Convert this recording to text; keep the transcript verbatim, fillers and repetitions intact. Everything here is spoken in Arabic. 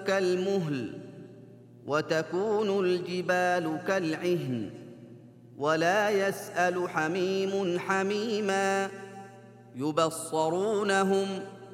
كالمهل وتكون الجبال كالعهن ولا يسأل حميم حميما يبصرونهم